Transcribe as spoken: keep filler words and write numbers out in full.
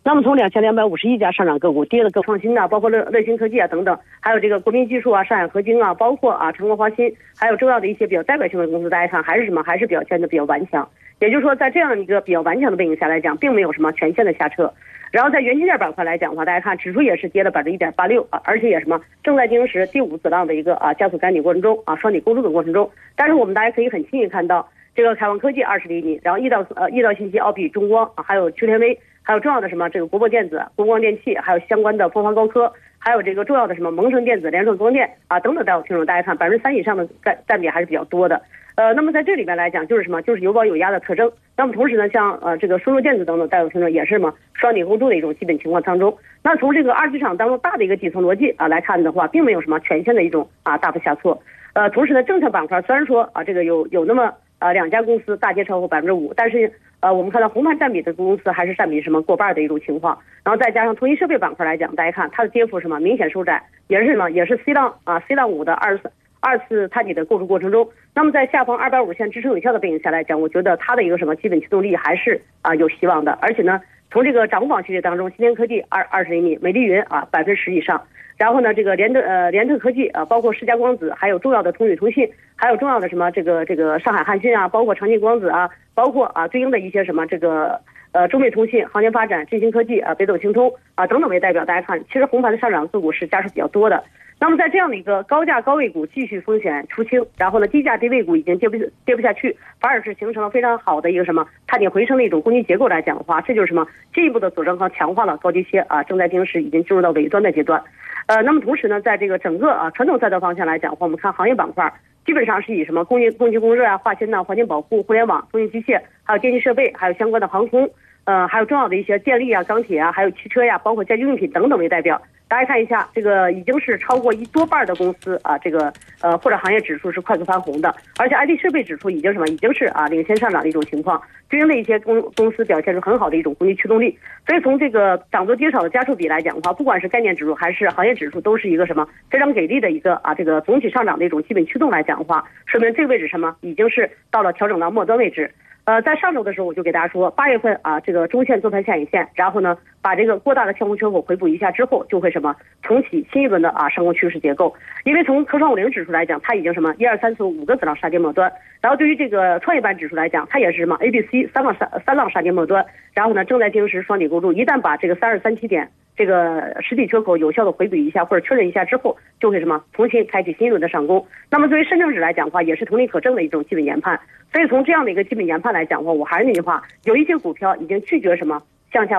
那么从两千两百五十一家上涨个股，跌的个创新啊，包括乐乐新科技啊等等，还有这个国民技术啊、上海合晶啊，包括啊成功华新，还有重要的一些比较代表性的公司，大家看还是什么？还是表现的比较顽强。也就是说，在这样一个比较顽强的背景下来讲，并没有什么全线的下撤。然后在元器件板块来讲的话，大家看指数也是跌了百分之一点八六啊，而且也什么正在经历第五子浪的一个啊加速赶底过程中啊，双底构筑的过程中。但是我们大家可以很轻易看到，这个凯旺科技二十厘米，然后易道呃易道信息、奥比、中光啊，还有秋天威，还有重要的什么这个国博电子、国光电器，还有相关的凤凰高科，还有这个重要的什么蒙城电子、联盛光电啊等等，带我听众大家看百分之三以上的占占比还是比较多的。呃，那么在这里面来讲，就是什么？就是有保有压的特征。那么同时呢，像呃这个输入电子等等带有听众也是什么双底构筑的一种基本情况当中。那从这个二级市场当中大的一个底层逻辑啊来看的话，并没有什么全线的一种啊大幅下挫。呃，同时呢，政策板块虽然说啊这个有有那么呃两家公司大跌超过百分之五，但是呃我们看到红盘占比的公司还是占比什么过半的一种情况。然后再加上通信设备板块来讲，大家看它的跌幅什么明显收窄，也是什么也是 C 浪啊 C 浪五的二十四。二次探底的构筑过程中，那么在下方二百五十线支撑有效的背景下来讲，我觉得它的一个什么基本驱动力还是啊有希望的。而且呢，从这个涨幅榜系列当中，新天科技二二十厘米，美丽云啊百分之十以上，然后呢这个联特呃联特科技啊，包括世嘉光子，还有重要的通宇通信，还有重要的什么这个这个上海汉讯啊，包括长信光子啊，包括啊对应的一些什么这个呃中美通信、航天发展、振兴科技啊、北斗星通啊等等为代表，大家看，其实红盘的上涨个股是家数比较多的。那么在这样的一个高价高位股继续风险出清，然后呢低价低位股已经跌不跌不下去，反而是形成了非常好的一个什么探底回升的一种攻击结构来讲的话，这就是什么进一步的佐证和强化了高低切啊正在定势已经进入到尾端的阶段。呃，那么同时呢，在这个整个啊传统赛道方向来讲的话，我们看行业板块基本上是以什么工业供给供热啊、化纤呐、环境保护、互联网、通信机械，还有电气设备，还有相关的航空，呃，还有重要的一些电力啊、钢铁啊，还有汽车呀、包括家居用品等等为代表。大家看一下，这个已经是超过一多半的公司啊，这个呃或者行业指数是快速翻红的，而且 I T 设备指数已经什么，已经是啊领先上涨的一种情况，对应的一些公公司表现出很好的一种攻击驱动力。所以从这个涨多跌少的家数比来讲的话，不管是概念指数还是行业指数，都是一个什么非常给力的一个啊这个总体上涨的一种基本驱动来讲的话，说明这个位置什么已经是到了调整到末端位置。呃，在上周的时候我就给大家说，八月份啊，这个中线做盘下影线，然后呢，把这个过大的跳空缺口回补一下之后，就会什么重启新一轮的啊上攻趋势结构。因为从科创五零指数来讲，它已经什么一二三四五个子浪杀跌末端，然后对于这个创业板指数来讲，它也是什么 A B C 三浪三三浪杀跌末端，然后呢正在经时双底构筑，一旦把这个三二三七点这个实体缺口有效的回补一下或者确认一下之后，就会什么重新开启新一轮的上攻。那么对于深证指来讲的话，也是同理可证的一种基本研判。所以从这样的一个基本研判来讲的话，我还是那句话，有一些股票已经拒绝什么向下